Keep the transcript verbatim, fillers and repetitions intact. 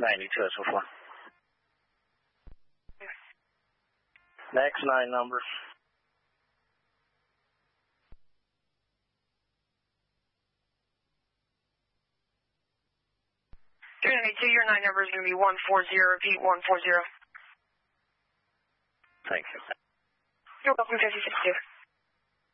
ninety-two S O four. Next nine numbers. three ninety-two, your nine number is going to be one four zero, repeat one four zero. Thank you. You're welcome, fifty sixty-two.